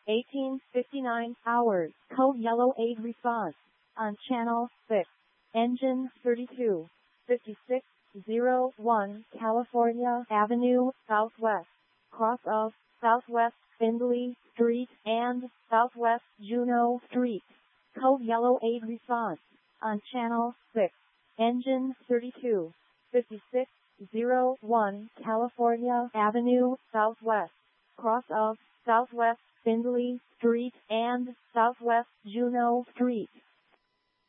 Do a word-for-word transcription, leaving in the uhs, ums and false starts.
eighteen fifty-nine hours. Code yellow aid response on channel six. Engine thirty-two fifty-six oh one California Avenue Southwest, cross of Southwest Findlay Street and Southwest Juneau Street. Code yellow aid response on channel six. Engine thirty-two fifty-six oh one California Avenue Southwest, cross of Southwest Findlay Street and Southwest Juneau Street.